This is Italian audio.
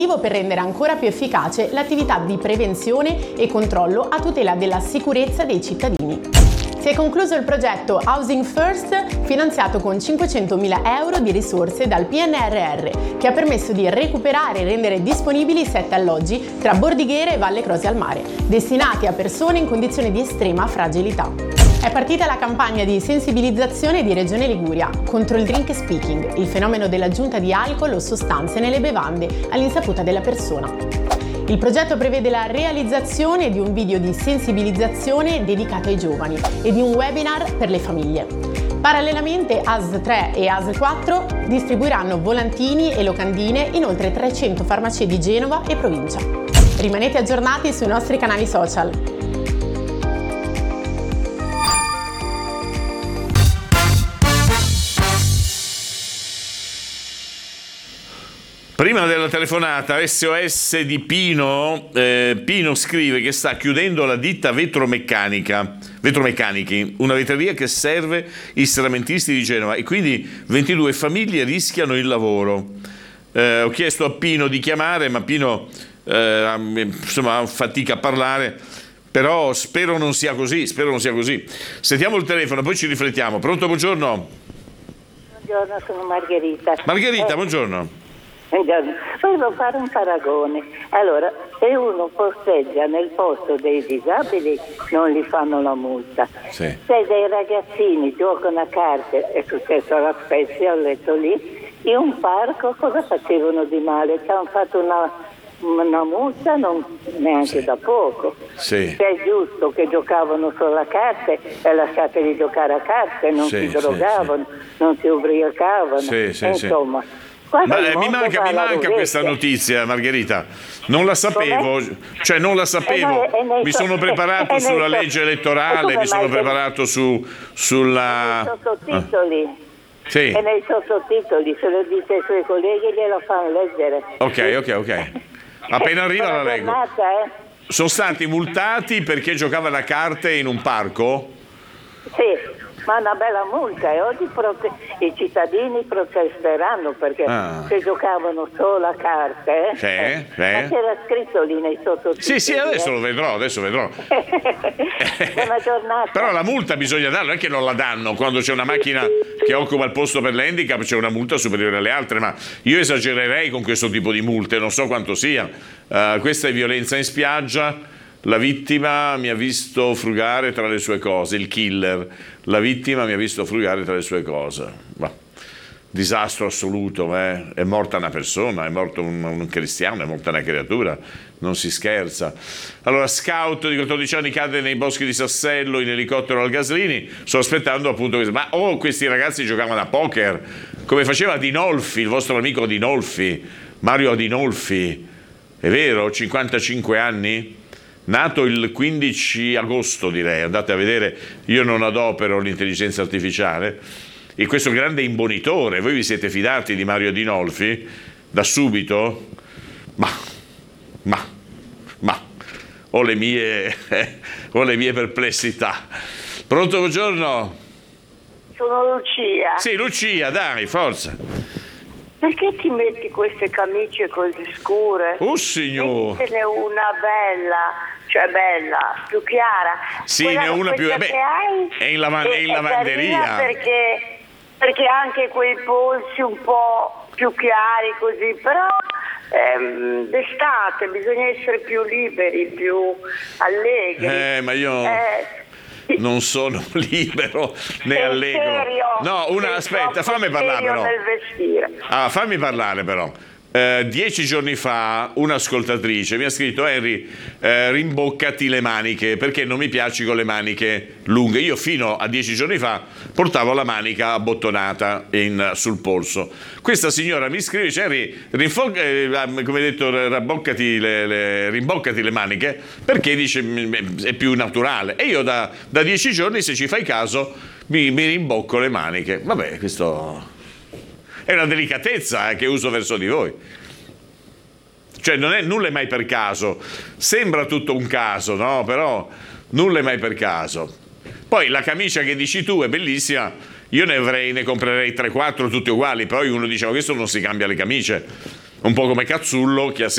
per rendere ancora più efficace l'attività di prevenzione e controllo a tutela della sicurezza dei cittadini. Si è concluso il progetto Housing First, finanziato con 500.000 euro di risorse dal PNRR, che ha permesso di recuperare e rendere disponibili 7 alloggi tra Bordighera e Valle Crosi al Mare, destinati a persone in condizioni di estrema fragilità. È partita la campagna di sensibilizzazione di Regione Liguria contro il drink speaking, il fenomeno dell'aggiunta di alcol o sostanze nelle bevande all'insaputa della persona. Il progetto prevede la realizzazione di un video di sensibilizzazione dedicato ai giovani e di un webinar per le famiglie. Parallelamente ASL 3 e ASL 4 distribuiranno volantini e locandine in oltre 300 farmacie di Genova e provincia. Rimanete aggiornati sui nostri canali social. Prima della telefonata SOS di Pino, Pino scrive che sta chiudendo la ditta Vetromeccanichi, una vetreria che serve i serramentisti di Genova, e quindi 22 famiglie rischiano il lavoro. Ho chiesto a Pino di chiamare, ma Pino insomma fatica a parlare, però spero non sia così, Sentiamo il telefono, poi ci riflettiamo. Pronto, buongiorno? Buongiorno, sono Margherita. Margherita, buongiorno. Volevo fare un paragone. Allora, se uno posteggia nel posto dei disabili non gli fanno la multa. Sì. Se dei ragazzini giocano a carte, è successo alla Spezia, ho letto lì, in un parco cosa facevano di male? Ci hanno fatto una multa neanche da poco. Sì. Se è giusto che giocavano solo a carte, lasciateli giocare a carte, non si drogavano, non si ubriacavano. Insomma. Ma mi manca questa notizia, Margherita. Non la sapevo, mi sono preparato sulla legge elettorale, mi sono preparato sulla... Nei sottotitoli. Sì. E nei sottotitoli, se lo dice ai suoi colleghi glielo fanno leggere. Ok. Appena arriva la leggo. Sono stati multati perché giocavano a carte in un parco? Sì. Ma una bella multa, e oggi i cittadini protesteranno perché se giocavano solo a carte, ma c'era scritto lì nei sottotitoli. Sì, adesso lo vedrò. Buona giornata. Però la multa bisogna darla, non è che non la danno. Quando c'è una macchina che occupa il posto per l'handicap c'è una multa superiore alle altre, ma io esagererei con questo tipo di multe, non so quanto sia. Questa è violenza in spiaggia. La vittima mi ha visto frugare tra le sue cose, il killer. La vittima mi ha visto frugare tra le sue cose. Disastro assoluto, è morta una persona, è morto un cristiano, è morta una creatura, non si scherza. Allora, scout di 14 anni cade nei boschi di Sassello in elicottero al Gaslini. Sto aspettando appunto questo. Ma questi ragazzi giocavano a poker, come faceva Adinolfi, il vostro amico Adinolfi, Mario Adinolfi, è vero, 55 anni? Nato il 15 agosto, direi, andate a vedere, io non adopero l'intelligenza artificiale, e questo grande imbonitore, voi vi siete fidati di Mario Adinolfi da subito? Ma ho le mie perplessità. Pronto, buongiorno? Sono Lucia. Sì, Lucia, dai, forza. Perché ti metti queste camicie così scure? Oh signor! Mettine una bella, più chiara. Sì, ne ho una più... che hai è in lavanderia. Perché anche quei polsi un po' più chiari così, però d'estate bisogna essere più liberi, più allegri. Ma io... non sono libero né allegro. No, aspetta, fammi parlare però. Fammi parlare però. 10 giorni fa un'ascoltatrice mi ha scritto: Henry, rimboccati le maniche, perché non mi piaci con le maniche lunghe. Io fino a 10 giorni fa portavo la manica abbottonata sul polso. Questa signora mi scrive, dice: Henry, come detto, rimboccati le maniche, perché dice è più naturale. E io da 10 giorni, se ci fai caso, mi rimbocco le maniche. Vabbè, questo è una delicatezza che uso verso di voi. Cioè nulla è mai per caso. Sembra tutto un caso, no? Però nulla è mai per caso. Poi la camicia che dici tu è bellissima. Io ne comprerei 3-4 tutte uguali. Poi uno dice: ma questo non si cambia le camicie. Un po' come Cazzullo che ha